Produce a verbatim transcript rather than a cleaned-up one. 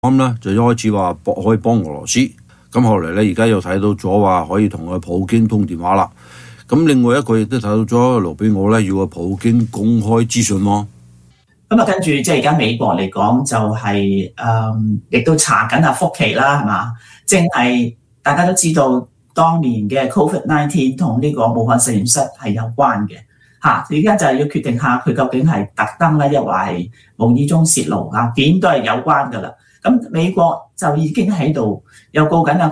啱咧就一開始話可以幫俄羅斯，咁後嚟咧而家又睇到咗話可以同個普京通電話啦。咁另外一個亦都睇到咗盧比奧咧要個普京公開資訊喎。 咁啊，跟住即係而家美國嚟講就係、是、誒，亦、嗯、都查緊阿福奇啦，係嘛？正係大家都知道當年嘅 Covid 十九 同呢個武漢實驗室係有關嘅嚇。而家就係要決定下佢究竟係特登咧，抑或係無意中泄露嚇，點都係有關噶啦。咁美國就已經喺度又告緊啊